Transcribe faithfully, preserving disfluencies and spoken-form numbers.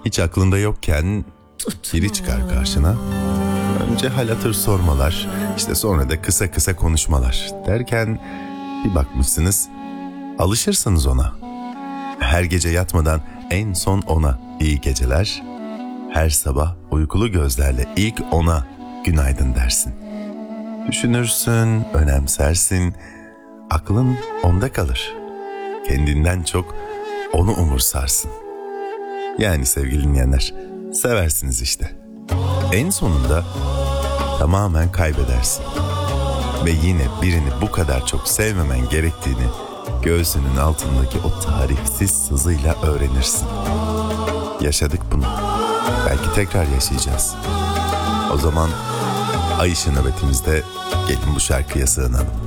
Hiç aklında yokken biri çıkar karşına. Önce hal hatır sormalar, işte sonra da kısa kısa konuşmalar derken bir bakmışsınız, alışırsınız ona. Her gece yatmadan en son ona iyi geceler, her sabah uykulu gözlerle ilk ona günaydın dersin. Düşünürsün, önemsersin, aklın onda kalır. Kendinden çok onu umursarsın. Yani sevgili dinleyenler, seversiniz işte. En sonunda tamamen kaybedersin. Ve yine birini bu kadar çok sevmemen gerektiğini göğsünün altındaki o tarifsiz sızıyla öğrenirsin. Yaşadık bunu. Belki tekrar yaşayacağız. O zaman ay ışığı nöbetimizde gelin bu şarkıya sığınalım.